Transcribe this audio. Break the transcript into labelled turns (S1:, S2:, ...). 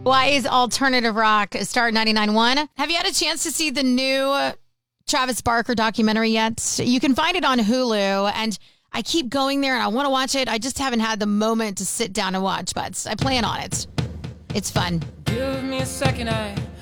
S1: Hawaii's alternative rock, Star 99.1. Have you had a chance to see the new Travis Barker documentary yet? You can find it on Hulu, and I keep going there and I want to watch it. I just haven't had the moment to sit down and watch, but I plan on it. It's fun.
S2: Give me a second, I